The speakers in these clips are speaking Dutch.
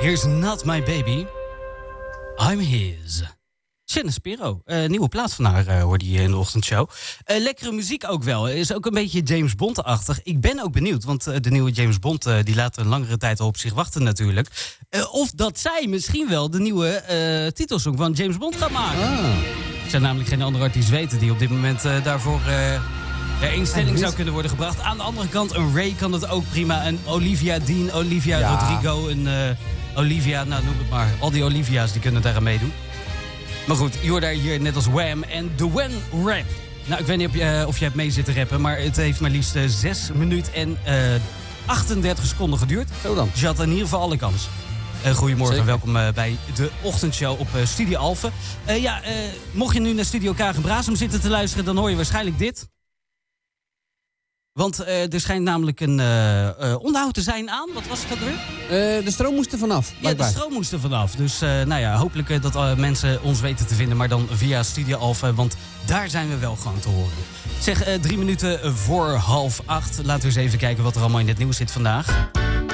Here's Not My Baby. I'm His. Shannon Spiro. Nieuwe plaat van haar hoorde je in de ochtendshow. Lekkere muziek ook wel. Is ook een beetje James Bond-achtig. Ik ben ook benieuwd, want de nieuwe James Bond... die laat een langere tijd al op zich wachten natuurlijk. Of dat zij misschien wel de nieuwe titelsong van James Bond gaat maken. Er zijn namelijk geen andere artiest weten die op dit moment daarvoor... in stelling zou kunnen worden gebracht. Aan de andere kant, een Ray kan het ook prima. Een Olivia Dean, Olivia Rodrigo, een Olivia, nou noem het maar. Al die Olivia's die kunnen daar aan meedoen. Maar goed, je hoort daar hier net als Wham en The When Rap. Nou, ik weet niet of je hebt mee zitten rappen, maar het heeft maar liefst 6 minuten en 38 seconden geduurd. Zo dan. Dus je had in ieder geval alle kans. Goedemorgen, Zeker. welkom bij de ochtendshow op Studio Alphen. Mocht je nu naar Studio Kagen-Brasem zitten te luisteren, dan hoor je waarschijnlijk dit. Want er schijnt namelijk een onderhoud te zijn aan. Wat was het ook weer? De stroom moest er vanaf. Ja, de stroom moest er vanaf. Dus hopelijk dat mensen ons weten te vinden. Maar dan via Studio Alpha, want daar zijn we wel gewoon te horen. Zeg, 3 minuten voor 7:30. Laten we eens even kijken wat er allemaal in het nieuws zit vandaag.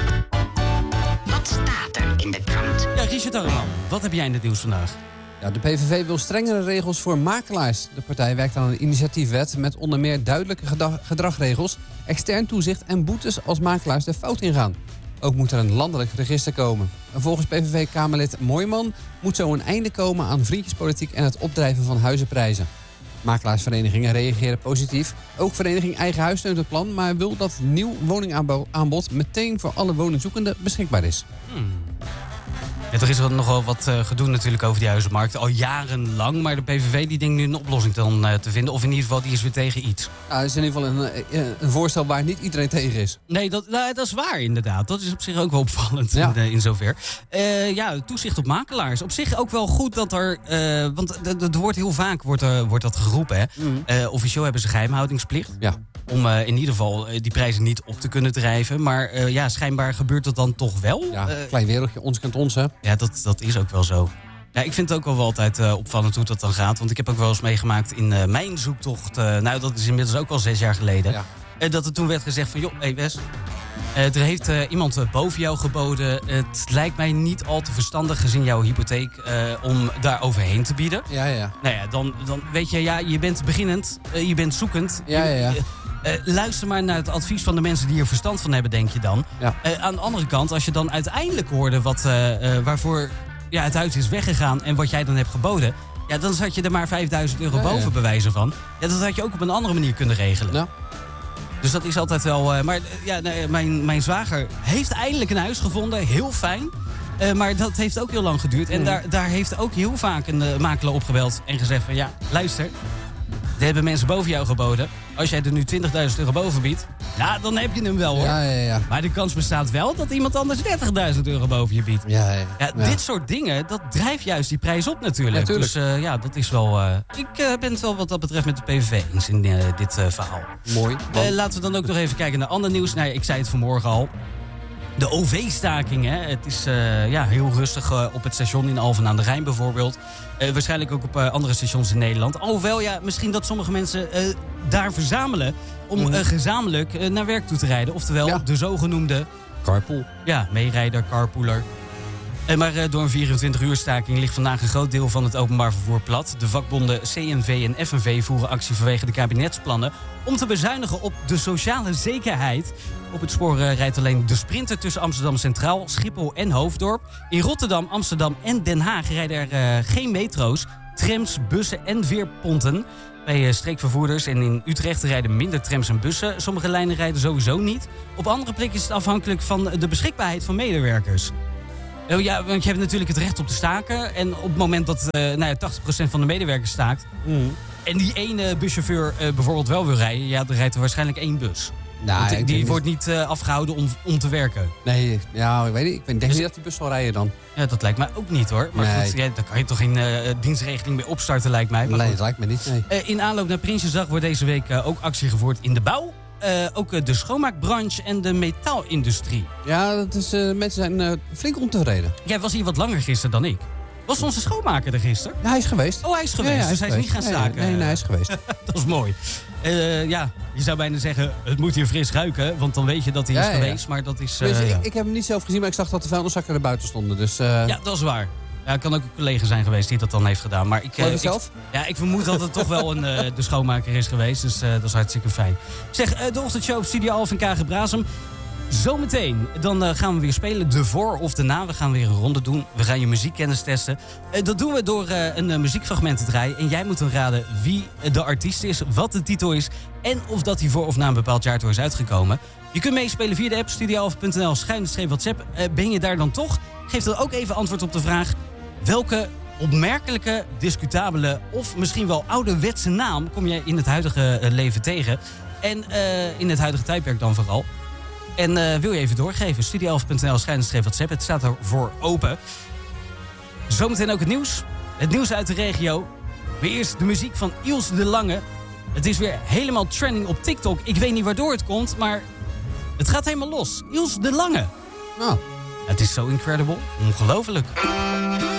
Wat staat er in de krant? Ja, Richard Arman, wat heb jij in het nieuws vandaag? Ja, de PVV wil strengere regels voor makelaars. De partij werkt aan een initiatiefwet met onder meer duidelijke gedragregels, extern toezicht en boetes als makelaars de fout ingaan. Ook moet er een landelijk register komen. En volgens PVV-Kamerlid Mooijman moet zo een einde komen aan vriendjespolitiek en het opdrijven van huizenprijzen. Makelaarsverenigingen reageren positief. Ook vereniging Eigen Huis steunt het plan, maar wil dat nieuw woningaanbod meteen voor alle woningzoekenden beschikbaar is. Ja, er is er nogal wat gedoe natuurlijk over die huizenmarkt. Al jarenlang, maar de PVV die denkt nu een oplossing te vinden. Of in ieder geval, die is weer tegen iets. Ja, dat is in ieder geval een voorstel waar niet iedereen tegen is. Nee, dat is waar inderdaad. Dat is op zich ook wel opvallend in zover. Toezicht op makelaars. Op zich ook wel goed dat er... want er wordt heel vaak wordt dat geroepen. Hè? Officieel hebben ze geheimhoudingsplicht. Ja. Om in ieder geval die prijzen niet op te kunnen drijven. Maar schijnbaar gebeurt dat dan toch wel. Ja, klein wereldje, ons kent ons, hè? Ja, dat is ook wel zo. Ja, ik vind het ook wel altijd opvallend hoe dat dan gaat. Want ik heb ook wel eens meegemaakt in mijn zoektocht. Dat is inmiddels ook al 6 jaar geleden. Ja. Dat er toen werd gezegd van, joh, hey Wes... er heeft iemand boven jou geboden. Het lijkt mij niet al te verstandig gezien jouw hypotheek om daar overheen te bieden. Ja. Nou ja, dan weet je, je bent beginnend, je bent zoekend. Ja. Luister maar naar het advies van de mensen die er verstand van hebben, denk je dan. Ja. Aan de andere kant, als je dan uiteindelijk hoorde waarvoor het huis is weggegaan en wat jij dan hebt geboden... Ja, dan zat je er maar €5.000 boven bewijzen van. Ja, dat had je ook op een andere manier kunnen regelen. Ja. Dus dat is altijd wel... mijn zwager heeft eindelijk een huis gevonden. Heel fijn. Maar dat heeft ook heel lang geduurd. En daar heeft ook heel vaak een makelaar opgebeld en gezegd van... Ja, luister... Er hebben mensen boven jou geboden. Als jij er nu €20.000 boven biedt, dan heb je hem wel, hoor. Ja. Maar de kans bestaat wel dat iemand anders €30.000 boven je biedt. Ja. Dit soort dingen, dat drijft juist die prijs op natuurlijk. Dus dat is wel... ik ben het wel wat dat betreft met de PVV eens in dit verhaal. Mooi. Laten we dan ook nog even kijken naar ander nieuws. Nou ja, ik zei het vanmorgen al. De OV-staking, hè. Het is heel rustig op het station in Alphen aan de Rijn bijvoorbeeld. Waarschijnlijk ook op andere stations in Nederland. Alhoewel, misschien dat sommige mensen daar verzamelen om gezamenlijk naar werk toe te rijden. Oftewel de zogenoemde... Carpool. Ja, meerijder, carpooler. Maar door een 24-uur staking ligt vandaag een groot deel van het openbaar vervoer plat. De vakbonden CNV en FNV voeren actie vanwege de kabinetsplannen om te bezuinigen op de sociale zekerheid. Op het spoor rijdt alleen de Sprinter tussen Amsterdam Centraal, Schiphol en Hoofddorp. In Rotterdam, Amsterdam en Den Haag rijden er geen metro's, trams, bussen en veerponten. Bij streekvervoerders en in Utrecht rijden minder trams en bussen. Sommige lijnen rijden sowieso niet. Op andere plekken is het afhankelijk van de beschikbaarheid van medewerkers. Ja, want je hebt natuurlijk het recht op te staken. En op het moment dat 80% van de medewerkers staakt... en die ene buschauffeur bijvoorbeeld wel wil rijden... dan rijdt er waarschijnlijk 1 bus. Nou, die wordt niet afgehouden om te werken. Nee, ik weet niet. Ik denk niet dat die bus zal rijden dan. Ja, dat lijkt mij ook niet, hoor. Maar goed, daar kan je toch geen dienstregeling mee opstarten, lijkt mij. Maar nee, dat lijkt me niet, nee. In aanloop naar Prinsjesdag wordt deze week ook actie gevoerd in de bouw. Ook de schoonmaakbranche en de metaalindustrie. Ja, mensen zijn flink ontevreden. Jij was hier wat langer gisteren dan ik. Was onze schoonmaker er gisteren? Ja, hij is geweest. Oh, hij is geweest, Ja, dus hij is niet gaan staken. Nee, hij is geweest. Dat is mooi. Ja, je zou bijna zeggen, het moet hier fris ruiken. Want dan weet je dat hij is geweest. Maar dat is... Dus ik heb hem niet zelf gezien, maar ik zag dat de vuilniszakken er buiten stonden. Dus, Ja, dat is waar. Ja, het kan ook een collega zijn geweest die dat dan heeft gedaan. Maar zelf? Ik vermoed dat het toch wel de schoonmaker is geweest. Dus dat is hartstikke fijn. Zeg, de ochtendshow op Studio Alphen K. Brazem. Zometeen, dan gaan we weer spelen. De voor of de na. We gaan weer een ronde doen. We gaan je muziekkennis testen. Dat doen we door een muziekfragment te draaien. En jij moet dan raden wie de artiest is, wat de titel is... en of dat hij voor of na een bepaald jaartal is uitgekomen. Je kunt meespelen via de app studioalphen.nl/WhatsApp. Ben je daar dan toch? Geef dan ook even antwoord op de vraag... welke opmerkelijke, discutabele of misschien wel ouderwetse naam... kom jij in het huidige leven tegen? En in het huidige tijdperk dan vooral... En wil je even doorgeven? Studioalphen.nl/WhatsApp. Het staat ervoor open. Zometeen ook het nieuws. Het nieuws uit de regio. Maar eerst de muziek van Ilse de Lange. Het is weer helemaal trending op TikTok. Ik weet niet waardoor het komt, maar het gaat helemaal los. Ilse de Lange. Nou. Het is zo incredible. Ongelooflijk.